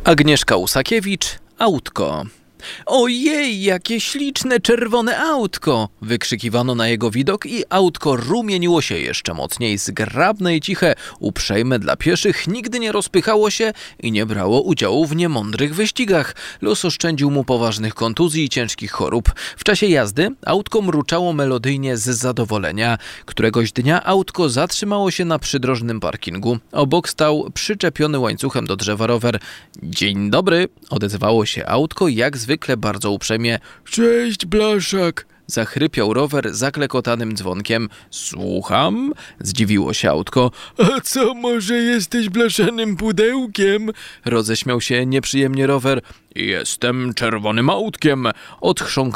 Agnieszka Usakiewicz, autko. Ojej, jakie śliczne czerwone autko! Wykrzykiwano na jego widok i autko rumieniło się jeszcze mocniej. Zgrabne i ciche, uprzejme dla pieszych, nigdy nie rozpychało się i nie brało udziału w niemądrych wyścigach. Los oszczędził mu poważnych kontuzji i ciężkich chorób. W czasie jazdy autko mruczało melodyjnie z zadowolenia. Któregoś dnia autko zatrzymało się na przydrożnym parkingu. Obok stał przyczepiony łańcuchem do drzewa rower. Dzień dobry, odezwało się autko jak zwykle bardzo uprzejmie. Cześć, Blaszak! Zachrypiał rower zaklekotanym dzwonkiem. Słucham? Zdziwiło się autko. A co, może jesteś blaszanym pudełkiem? Roześmiał się nieprzyjemnie rower. Jestem czerwonym autkiem. Odchrząknął